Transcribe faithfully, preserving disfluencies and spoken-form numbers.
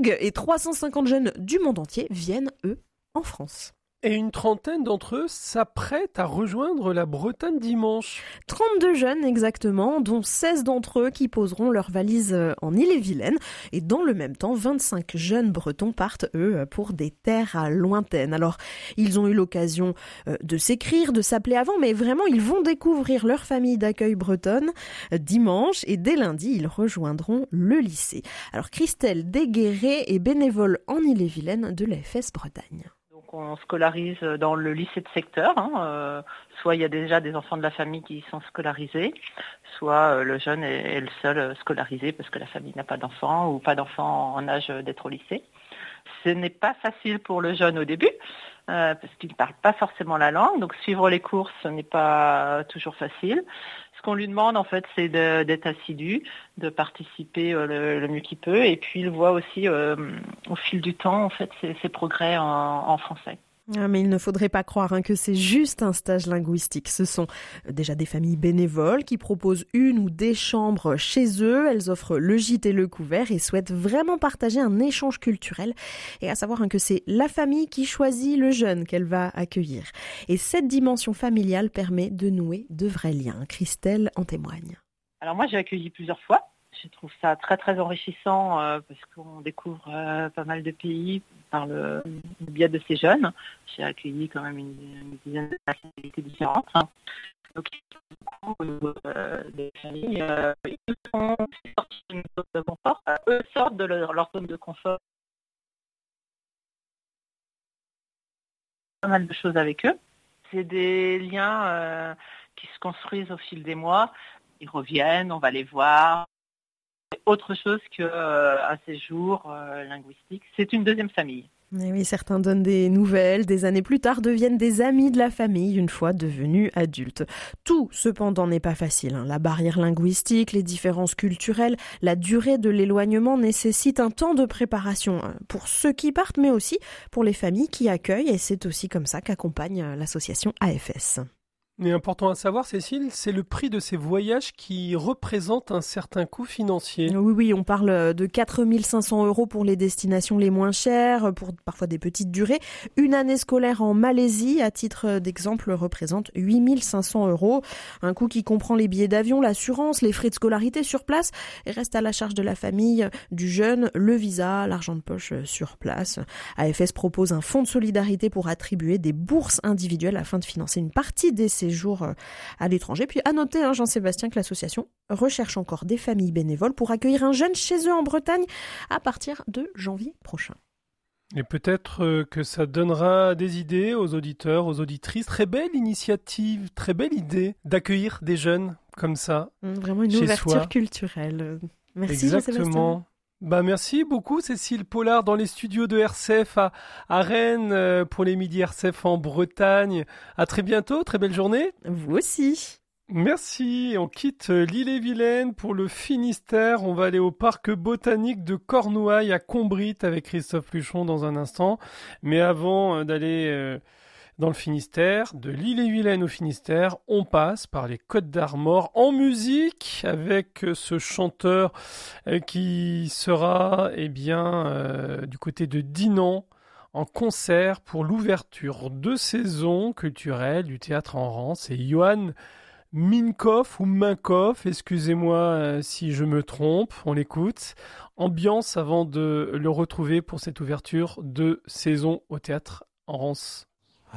langue et trois cent cinquante jeunes du monde entier viennent, eux, en France. Et une trentaine d'entre eux s'apprêtent à rejoindre la Bretagne dimanche. trente-deux jeunes exactement, dont seize d'entre eux qui poseront leurs valises en Ille-et-Vilaine. Et dans le même temps, vingt-cinq jeunes Bretons partent, eux, pour des terres lointaines. Alors, ils ont eu l'occasion de s'écrire, de s'appeler avant, mais vraiment, ils vont découvrir leur famille d'accueil bretonne dimanche. Et dès lundi, ils rejoindront le lycée. Alors, Christelle Desguéré est bénévole en Ille-et-Vilaine de l'A F S Bretagne. On scolarise dans le lycée de secteur, hein, euh, soit il y a déjà des enfants de la famille qui sont scolarisés, soit euh, le jeune est, est le seul scolarisé parce que la famille n'a pas d'enfants ou pas d'enfants en âge d'être au lycée. Ce n'est pas facile pour le jeune au début, euh, parce qu'il ne parle pas forcément la langue, donc suivre les cours ce n'est pas toujours facile. Ce qu'on lui demande en fait c'est de, d'être assidu, de participer euh, le, le mieux qu'il peut, et puis il voit aussi euh, au fil du temps en fait ses, ses progrès en, en français. Ah, mais il ne faudrait pas croire hein, que c'est juste un stage linguistique. Ce sont déjà des familles bénévoles qui proposent une ou des chambres chez eux. Elles offrent le gîte et le couvert et souhaitent vraiment partager un échange culturel. Et à savoir hein, que c'est la famille qui choisit le jeune qu'elle va accueillir. Et cette dimension familiale permet de nouer de vrais liens. Christelle en témoigne. Alors moi j'ai accueilli plusieurs fois. Je trouve ça très très enrichissant euh, parce qu'on découvre euh, pas mal de pays par le, le biais de ces jeunes. J'ai accueilli quand même une, une dizaine de nationalités différentes. Hein. Donc au niveau euh, des familles, euh, ils sont sortis de leur zone de confort. Euh, eux sortent de leur, leur zone de confort. Pas mal de choses avec eux. C'est des liens euh, qui se construisent au fil des mois. Ils reviennent, on va les voir. Autre chose qu'un euh, séjour euh, linguistique, c'est une deuxième famille. Et oui, certains donnent des nouvelles, des années plus tard deviennent des amis de la famille une fois devenus adultes. Tout, cependant, n'est pas facile. La barrière linguistique, les différences culturelles, la durée de l'éloignement nécessitent un temps de préparation pour ceux qui partent, mais aussi pour les familles qui accueillent. Et c'est aussi comme ça qu'accompagne l'association A F S. Mais important à savoir, Cécile, c'est le prix de ces voyages qui représente un certain coût financier. Oui, oui, on parle de quatre mille cinq cents euros pour les destinations les moins chères, pour parfois des petites durées. Une année scolaire en Malaisie, à titre d'exemple, représente huit mille cinq cents euros. Un coût qui comprend les billets d'avion, l'assurance, les frais de scolarité sur place et reste à la charge de la famille du jeune, le visa, l'argent de poche sur place. A F S propose un fonds de solidarité pour attribuer des bourses individuelles afin de financer une partie des séjours à l'étranger. Puis à noter, hein, Jean-Sébastien, que l'association recherche encore des familles bénévoles pour accueillir un jeune chez eux en Bretagne à partir de janvier prochain. Et peut-être que ça donnera des idées aux auditeurs, aux auditrices. Très belle initiative, très belle idée d'accueillir des jeunes comme ça. Vraiment une chez ouverture soi. culturelle. Merci Exactement. Jean-Sébastien. Bah merci beaucoup Cécile Pollard dans les studios de R C F à, à Rennes euh, pour les midis R C F en Bretagne. À très bientôt, très belle journée. Vous aussi. Merci, on quitte l'Ille-et-Vilaine pour le Finistère. On va aller au parc botanique de Cornouailles à Combrit avec Christophe Luchon dans un instant. Mais avant d'aller euh, dans le Finistère, de l'Ille-et-Vilaine au Finistère, on passe par les Côtes d'Armor en musique avec ce chanteur euh, qui sera eh bien, euh, du côté de Dinan en concert pour l'ouverture de saison culturelle du théâtre en Rance. C'est Johan Minkoff ou Minkoff, excusez-moi euh, si je me trompe, on l'écoute. Ambiance avant de le retrouver pour cette ouverture de saison au théâtre en Rance.